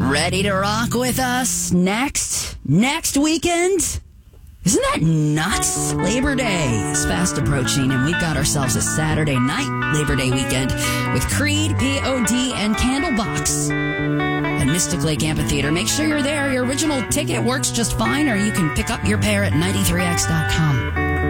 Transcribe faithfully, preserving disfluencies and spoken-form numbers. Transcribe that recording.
Ready to rock with us next, next weekend? Isn't that nuts? Labor Day is fast approaching, and we've got ourselves a Saturday night Labor Day weekend with Creed, P O D, and Candlebox at Mystic Lake Amphitheater. Make sure you're there. Your original ticket works just fine, or you can pick up your pair at ninety-three x dot com.